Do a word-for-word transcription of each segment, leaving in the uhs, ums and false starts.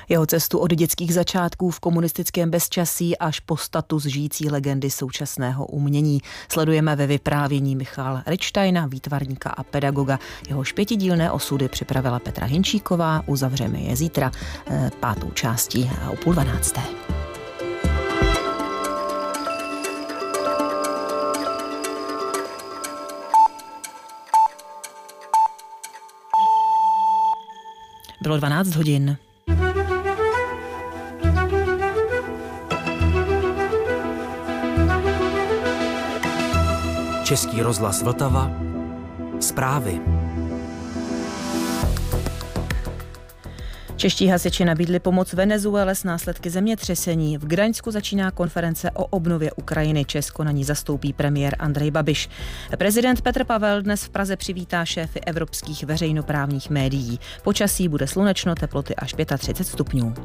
Jeho cestu od dětských začátků v komunistickém bezčasí až po status žijící legendy současného umění sledujeme ve vyprávění Michala Richtsteina, výtvarníka a pedagoga. Jehož pětidílné osudy připravila Petra Hinčíková. Uzavřeme je zítra pátou částí a o půl dvanácté. Bylo dvanáct hodin. Český rozhlas Vltava. Zprávy. Čeští hasiči nabídli pomoc Venezuele s následky zemětřesení. V Gdaňsku začíná konference o obnově Ukrajiny. Česko na ní zastoupí premiér Andrej Babiš. Prezident Petr Pavel dnes v Praze přivítá šéfy evropských veřejnoprávních médií. Počasí bude slunečno, teploty až třicet pět stupňů.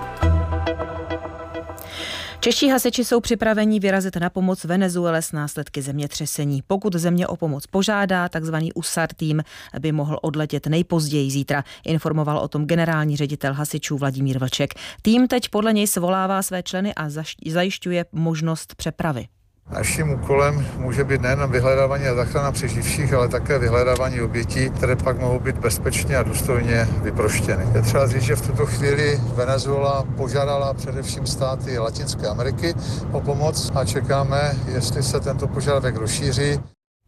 Čeští hasiči jsou připraveni vyrazit na pomoc Venezuele s následky zemětřesení. Pokud země o pomoc požádá, takzvaný U S A R tým by mohl odletět nejpozději zítra, informoval o tom generální ředitel hasičů Vladimír Vlček. Tým teď podle něj svolává své členy a zajišťuje možnost přepravy. Naším úkolem může být nejen vyhledávání a záchrana přeživších, ale také vyhledávání obětí, které pak mohou být bezpečně a důstojně vyproštěny. Je třeba říct, že v tuto chvíli Venezuela požádala především státy Latinské Ameriky o pomoc a čekáme, jestli se tento požadavek rozšíří.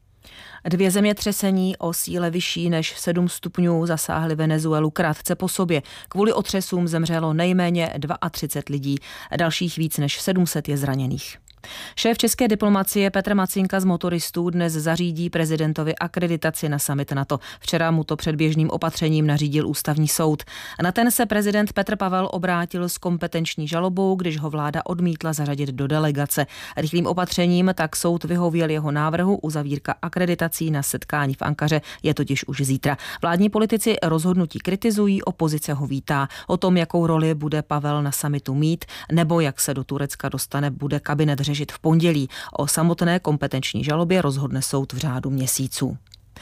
Dvě zemětřesení o síle vyšší než sedm stupňů zasáhly Venezuelu krátce po sobě. Kvůli otřesům zemřelo nejméně třicet dva lidí, dalších víc než sedm set je zraněných. Šéf české diplomacie Petr Macinka z motoristů dnes zařídí prezidentovi akreditaci na summit NATO. Včera mu to předběžným opatřením nařídil ústavní soud. Na ten se prezident Petr Pavel obrátil s kompetenční žalobou, když ho vláda odmítla zařadit do delegace. Rychlým opatřením tak soud vyhověl jeho návrhu. Uzavírka akreditací na setkání v Ankaře je totiž už zítra. Vládní politici rozhodnutí kritizují, opozice ho vítá. O tom, jakou roli bude Pavel na summitu mít, nebo jak se do Turecka dostane, bude kabinet řešit v pondělí. O samotné kompetenční žalobě rozhodne soud v řádu měsíců.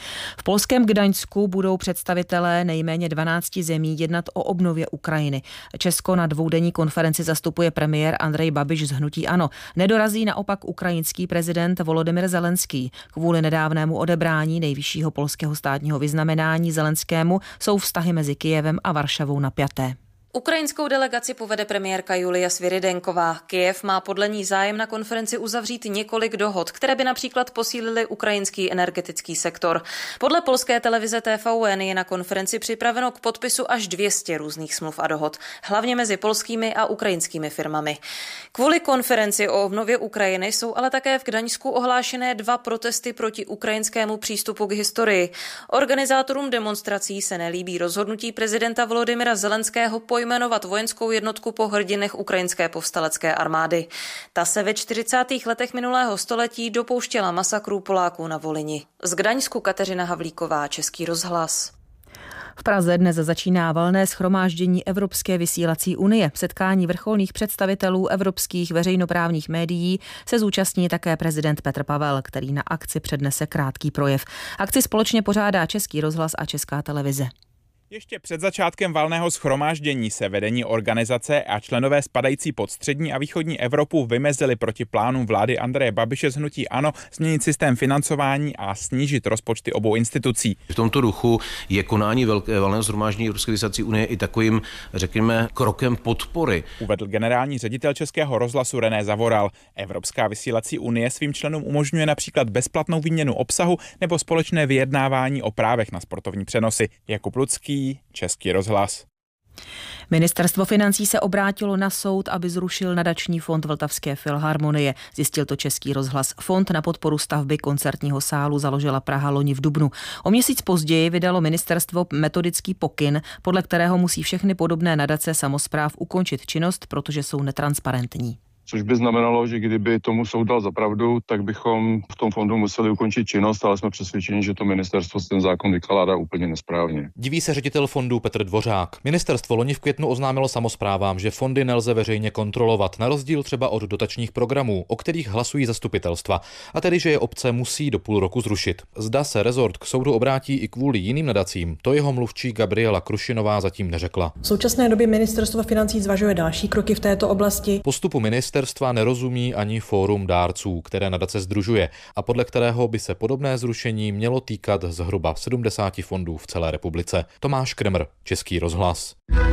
V polském Gdaňsku budou představitelé nejméně dvanácti zemí jednat o obnově Ukrajiny. Česko na dvoudenní konferenci zastupuje premiér Andrej Babiš z hnutí ANO. Nedorazí naopak ukrajinský prezident Volodymyr Zelenský. Kvůli nedávnému odebrání nejvyššího polského státního vyznamenání Zelenskému jsou vztahy mezi Kyjevem a Varšavou napjaté. Ukrajinskou delegaci povede premiérka Julia Svyrydenková. Kyjev má podle ní zájem na konferenci uzavřít několik dohod, které by například posílily ukrajinský energetický sektor. Podle polské televize T V N je na konferenci připraveno k podpisu až dvě stě různých smluv a dohod, hlavně mezi polskými a ukrajinskými firmami. Kvůli konferenci o obnově Ukrajiny jsou ale také v Gdaňsku ohlášené dva protesty proti ukrajinskému přístupu k historii. Organizátorům demonstrací se nelíbí rozhodnutí prezidenta Volodymyra Zelenského pojmenovat vojenskou jednotku po hrdinech ukrajinské povstalecké armády. Ta se ve čtyřicátých letech minulého století dopouštěla masakrů Poláků na Volyni. Z Gdaňsku Kateřina Havlíková, Český rozhlas. V Praze dnes začíná valné shromáždění Evropské vysílací unie. Setkání vrcholných představitelů evropských veřejnoprávních médií se zúčastní také prezident Petr Pavel, který na akci přednese krátký projev. Akci společně pořádá Český rozhlas a Česká televize. Ještě před začátkem valného shromáždění se vedení organizace a členové spadající pod střední a východní Evropu vymezili proti plánům vlády Andreje Babiše z hnutí ANO změnit systém financování a snížit rozpočty obou institucí. V tomto duchu je konání velké valného shromáždění Evropské vysílací unie i takovým, řekněme, krokem podpory. Uvedl generální ředitel Českého rozhlasu René Zavoral. Evropská vysílací unie svým členům umožňuje například bezplatnou výměnu obsahu nebo společné vyjednávání o právech na sportovní přenosy. Jakub Lucký, Český rozhlas. Ministerstvo financí se obrátilo na soud, aby zrušil nadační fond Vltavské filharmonie. Zjistil to Český rozhlas. Fond na podporu stavby koncertního sálu založila Praha loni v dubnu. O měsíc později vydalo ministerstvo metodický pokyn, podle kterého musí všechny podobné nadace samospráv ukončit činnost, protože jsou netransparentní. což by znamenalo, že kdyby tomu soud dal za pravdu, tak bychom v tom fondu museli ukončit činnost, ale jsme přesvědčeni, že to ministerstvo ten zákon vykládá úplně nesprávně. Diví se ředitel fondu Petr Dvořák. Ministerstvo loni v květnu oznámilo samosprávám, že fondy nelze veřejně kontrolovat, na rozdíl třeba od dotačních programů, o kterých hlasují zastupitelstva, a tedy, že je obce musí do půl roku zrušit. Zda se rezort k soudu obrátí i kvůli jiným nadacím, to jeho mluvčí Gabriela Krušinová zatím neřekla. V současné době ministerstvo financí zvažuje další kroky v této oblasti. Postupu ministerstva nerozumí ani Fórum dárců, které nadace sdružuje a podle kterého by se podobné zrušení mělo týkat zhruba sedmdesáti fondů v celé republice. Tomáš Kremr, Český rozhlas.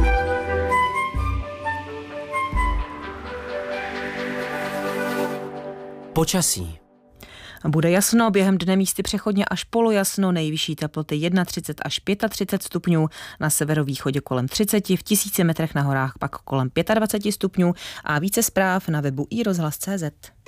Počasí. Bude jasno, během dne místy přechodně až polojasno, nejvyšší teploty třicet jedna až třicet pět stupňů, na severovýchodě kolem třicet, v tisíci metrech na horách pak kolem dvacet pět stupňů a více zpráv na webu i rozhlas tečka cé zet.